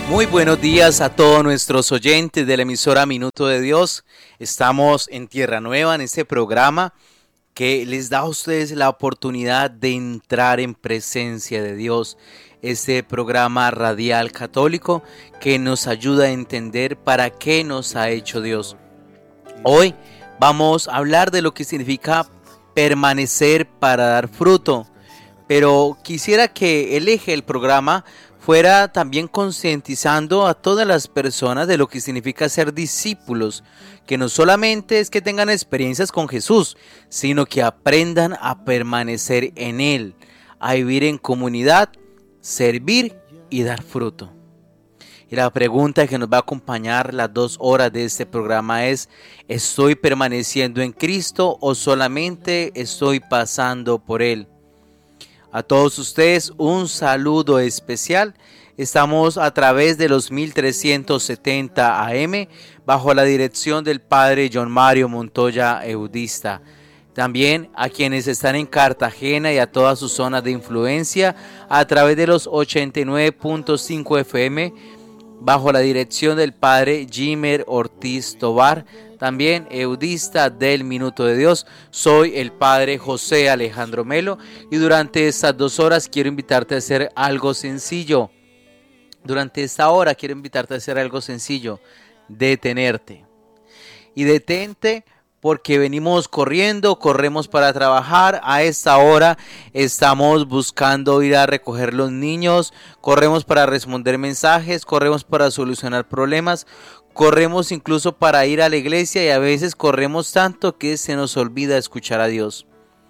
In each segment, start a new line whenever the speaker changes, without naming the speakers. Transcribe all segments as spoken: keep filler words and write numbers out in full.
Muy buenos días a todos nuestros oyentes de la emisora Minuto de Dios. Estamos en Tierra Nueva en este programa que les da a ustedes la oportunidad de entrar en presencia de Dios. Este programa radial católico que nos ayuda a entender para qué nos ha hecho Dios. Hoy vamos a hablar de lo que significa permanecer para dar fruto. Pero quisiera que el eje del programa fuera también concientizando a todas las personas de lo que significa ser discípulos, que no solamente es que tengan experiencias con Jesús, sino que aprendan a permanecer en Él, a vivir en comunidad, servir y dar fruto. Y la pregunta que nos va a acompañar las dos horas de este programa es: ¿estoy permaneciendo en Cristo o solamente estoy pasando por Él? A todos ustedes un saludo especial. Estamos a través de los mil trescientos setenta A M bajo la dirección del Padre John Mario Montoya Eudista. También a quienes están en Cartagena y a todas sus zonas de influencia a través de los ochenta y nueve punto cinco F M bajo la dirección del Padre Jimer Ortiz Tobar. También eudista del Minuto de Dios. Soy el Padre José Alejandro Melo y durante estas dos horas quiero invitarte a hacer algo sencillo. Durante esta hora quiero invitarte a hacer algo sencillo: detenerte. Y detente porque venimos corriendo, corremos para trabajar. A esta hora estamos buscando ir a recoger los niños, corremos para responder mensajes, corremos para solucionar problemas, corremos incluso para ir a la iglesia y a veces corremos tanto que se nos olvida escuchar a Dios.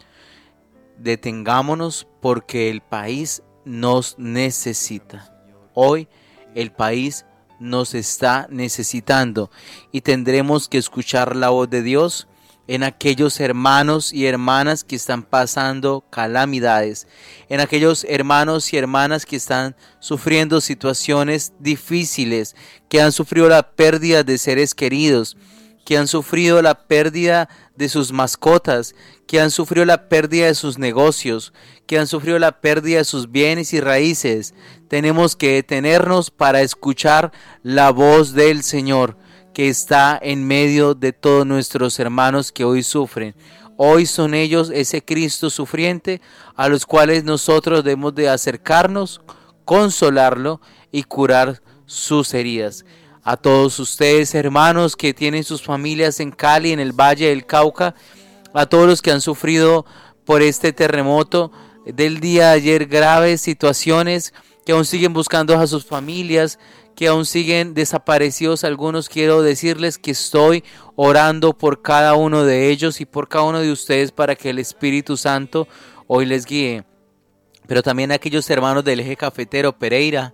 Detengámonos porque el país nos necesita. Hoy el país nos está necesitando y tendremos que escuchar la voz de Dios en aquellos hermanos y hermanas que están pasando calamidades, en aquellos hermanos y hermanas que están sufriendo situaciones difíciles, que han sufrido la pérdida de seres queridos, que han sufrido la pérdida de sus mascotas, que han sufrido la pérdida de sus negocios, que han sufrido la pérdida de sus bienes y raíces. Tenemos que detenernos para escuchar la voz del Señor que está en medio de todos nuestros hermanos que hoy sufren. Hoy son ellos ese Cristo sufriente a los cuales nosotros debemos de acercarnos, consolarlo y curar sus heridas. A todos ustedes, hermanos que tienen sus familias en Cali, en el Valle del Cauca, a todos los que han sufrido por este terremoto del día de ayer, graves situaciones, que aún siguen buscando a sus familias, que aún siguen desaparecidos algunos, quiero decirles que estoy orando por cada uno de ellos y por cada uno de ustedes para que el Espíritu Santo hoy les guíe. Pero también a aquellos hermanos del eje cafetero, Pereira,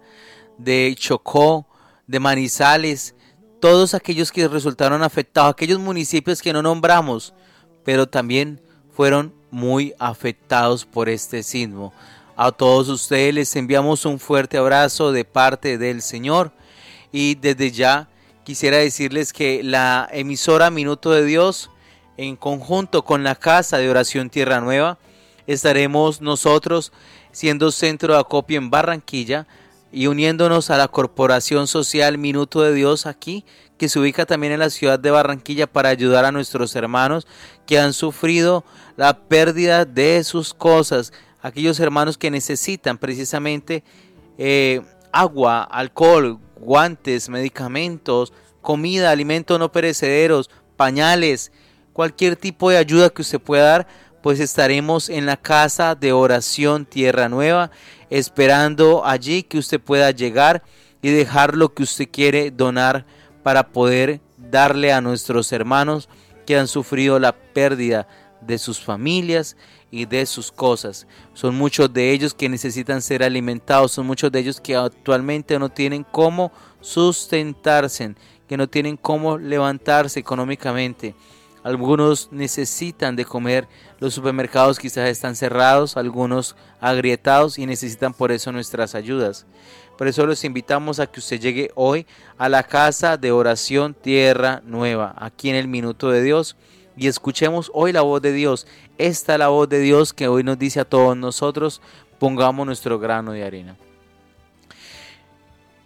de Chocó, de Manizales, todos aquellos que resultaron afectados, aquellos municipios que no nombramos, pero también fueron muy afectados por este sismo. A todos ustedes les enviamos un fuerte abrazo de parte del Señor y desde ya quisiera decirles que la emisora Minuto de Dios, en conjunto con la Casa de Oración Tierra Nueva, estaremos nosotros siendo centro de acopio en Barranquilla y uniéndonos a la Corporación Social Minuto de Dios aquí, que se ubica también en la ciudad de Barranquilla, para ayudar a nuestros hermanos que han sufrido la pérdida de sus cosas, aquellos hermanos que necesitan precisamente eh, agua, alcohol, guantes, medicamentos, comida, alimentos no perecederos, pañales, cualquier tipo de ayuda que usted pueda dar, pues estaremos en la Casa de Oración Tierra Nueva, esperando allí que usted pueda llegar y dejar lo que usted quiere donar para poder darle a nuestros hermanos que han sufrido la pérdida de sus familias y de sus cosas. Son muchos de ellos que necesitan ser alimentados, son muchos de ellos que actualmente no tienen cómo sustentarse, que no tienen cómo levantarse económicamente. Algunos necesitan de comer, los supermercados quizás están cerrados, algunos agrietados y necesitan por eso nuestras ayudas. Por eso los invitamos a que usted llegue hoy a la Casa de Oración Tierra Nueva, aquí en el Minuto de Dios, y escuchemos hoy la voz de Dios. Esta es la voz de Dios que hoy nos dice a todos nosotros: pongamos nuestro grano de arena.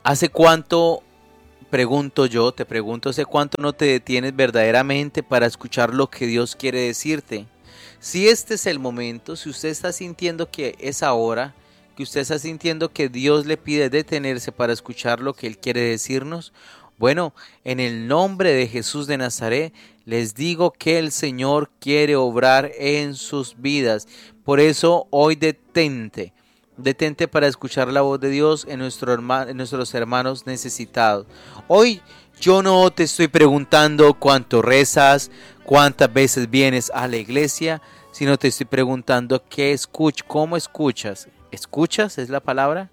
¿Hace cuánto, pregunto yo, te pregunto, hace cuánto no te detienes verdaderamente para escuchar lo que Dios quiere decirte? Si este es el momento, si usted está sintiendo que es ahora, que usted está sintiendo que Dios le pide detenerse para escuchar lo que Él quiere decirnos, bueno, en el nombre de Jesús de Nazaret, les digo que el Señor quiere obrar en sus vidas. Por eso hoy detente. Detente para escuchar la voz de Dios en, nuestro herma- en nuestros hermanos necesitados. Hoy yo no te estoy preguntando cuánto rezas, cuántas veces vienes a la iglesia, sino te estoy preguntando qué escuch, cómo escuchas. ¿Escuchas? ¿Es la palabra?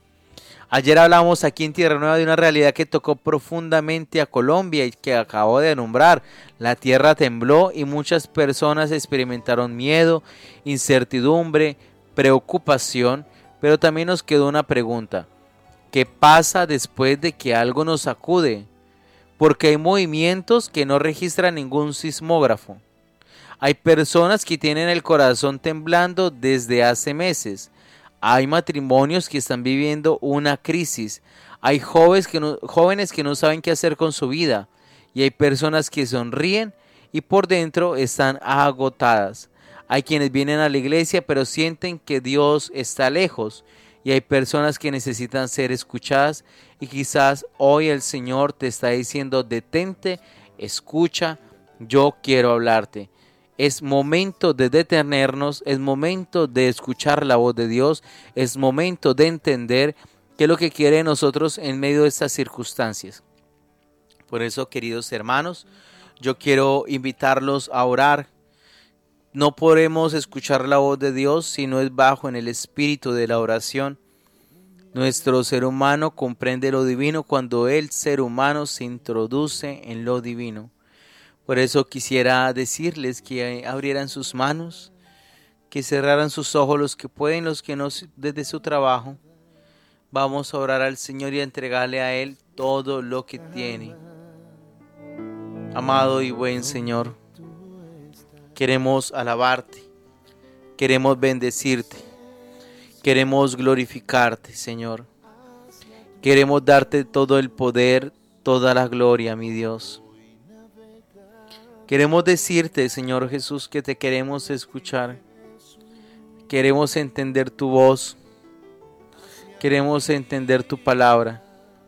Ayer hablamos aquí en Tierra Nueva de una realidad que tocó profundamente a Colombia y que acabo de nombrar. La tierra tembló y muchas personas experimentaron miedo, incertidumbre, preocupación, pero también nos quedó una pregunta. ¿Qué pasa después de que algo nos sacude? Porque hay movimientos que no registran ningún sismógrafo. Hay personas que tienen el corazón temblando desde hace meses. Hay matrimonios que están viviendo una crisis. Hay jóvenes que no, jóvenes que no saben qué hacer con su vida. Y hay personas que sonríen y por dentro están agotadas. Hay quienes vienen a la iglesia pero sienten que Dios está lejos. Y hay personas que necesitan ser escuchadas y quizás hoy el Señor te está diciendo detente, escucha, yo quiero hablarte. Es momento de detenernos, es momento de escuchar la voz de Dios, es momento de entender qué es lo que quiere de nosotros en medio de estas circunstancias. Por eso, queridos hermanos, yo quiero invitarlos a orar. No podemos escuchar la voz de Dios si no es bajo en el espíritu de la oración. Nuestro ser humano comprende lo divino cuando el ser humano se introduce en lo divino. Por eso quisiera decirles que abrieran sus manos, que cerraran sus ojos los que pueden, los que no desde su trabajo. Vamos a orar al Señor y a entregarle a Él todo lo que tiene. Amado y buen Señor, queremos alabarte, queremos bendecirte, queremos glorificarte, Señor. Queremos darte todo el poder, toda la gloria, mi Dios. Queremos decirte, Señor Jesús, que te queremos escuchar. Queremos entender tu voz. Queremos entender tu palabra.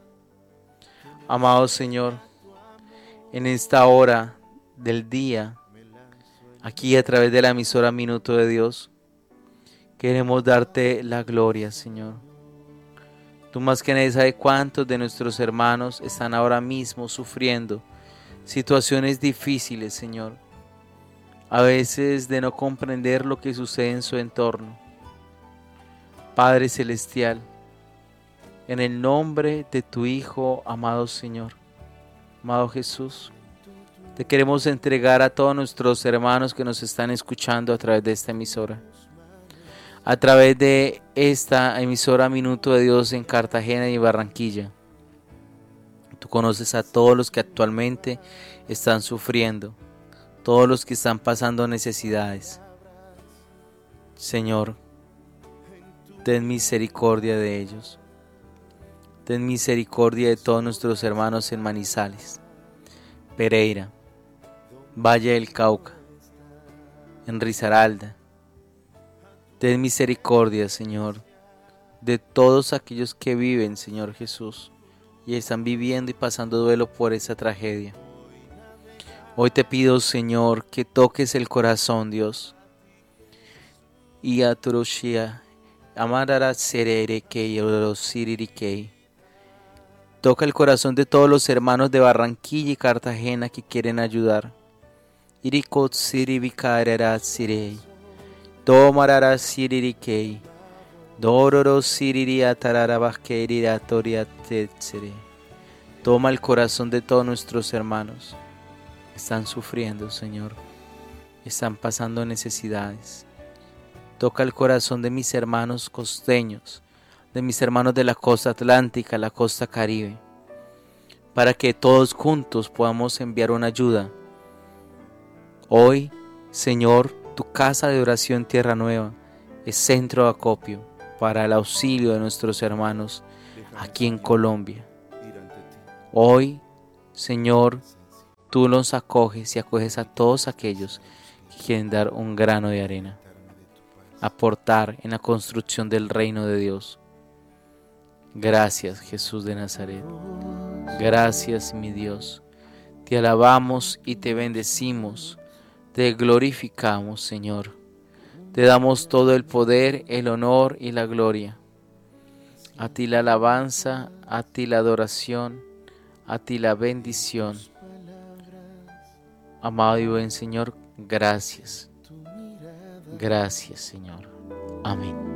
Amado Señor, en esta hora del día, aquí a través de la emisora Minuto de Dios, queremos darte la gloria, Señor. Tú más que nadie sabes cuántos de nuestros hermanos están ahora mismo sufriendo situaciones difíciles, Señor. A veces de no comprender lo que sucede en su entorno. Padre Celestial, en el nombre de tu Hijo, amado Señor, amado Jesús, te queremos entregar a todos nuestros hermanos que nos están escuchando a través de esta emisora. A través de esta emisora Minuto de Dios en Cartagena y Barranquilla. Tú conoces a todos los que actualmente están sufriendo, todos los que están pasando necesidades. Señor, ten misericordia de ellos. Ten misericordia de todos nuestros hermanos en Manizales, Pereira, Valle del Cauca, en Risaralda. Ten misericordia, Señor, de todos aquellos que viven, Señor Jesús, y están viviendo y pasando duelo por esa tragedia. Hoy te pido, Señor, que toques el corazón, Dios. Y a Turushia, Amarara Serereke, Orosirike. Toca el corazón de todos los hermanos de Barranquilla y Cartagena que quieren ayudar. Irikot Sirivikarera Sirei. Tomarara Siririkei. Dororo Siriria Tararabaskeria Toria Tetsere. Toma el corazón de todos nuestros hermanos. Están sufriendo, Señor. Están pasando necesidades. Toca el corazón de mis hermanos costeños, de mis hermanos de la costa atlántica, la costa caribe, para que todos juntos podamos enviar una ayuda. Hoy, Señor, tu casa de oración Tierra Nueva es centro de acopio para el auxilio de nuestros hermanos aquí en Colombia. Hoy, Señor, tú los acoges y acoges a todos aquellos que quieren dar un grano de arena, aportar en la construcción del reino de Dios. Gracias, Jesús de Nazaret. Gracias, mi Dios. Te alabamos y te bendecimos. Te glorificamos, Señor. Te damos todo el poder, el honor y la gloria. A ti la alabanza, a ti la adoración, a ti la bendición. Amado y buen Señor, gracias. Gracias, Señor. Amén.